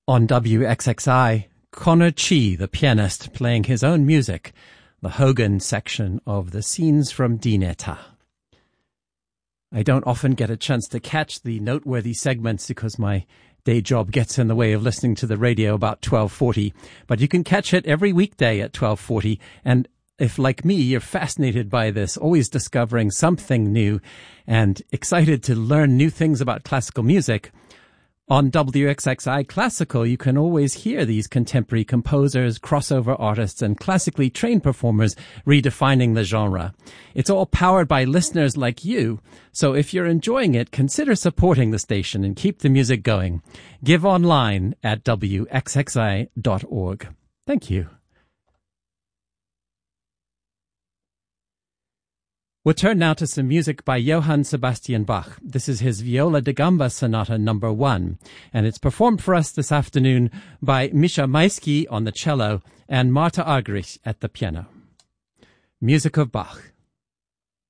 On WXXI, Connor Chi, the pianist, playing his own music, the Hogan section of the Scenes from Dineta. I don't often get a chance to catch the noteworthy segments because my day job gets in the way of listening to the radio about 12:40, but you can catch it every weekday at 12:40, and if, like me, you're fascinated by this, always discovering something new and excited to learn new things about classical music, on WXXI Classical, you can always hear these contemporary composers, crossover artists, and classically trained performers redefining the genre. It's all powered by listeners like you, so if you're enjoying it, consider supporting the station and keep the music going. Give online at wxxi.org. Thank you. We'll turn now to some music by Johann Sebastian Bach. This is his Viola da Gamba Sonata No. 1, and it's performed for us this afternoon by Misha Maisky on the cello and Marta Argerich at the piano. Music of Bach.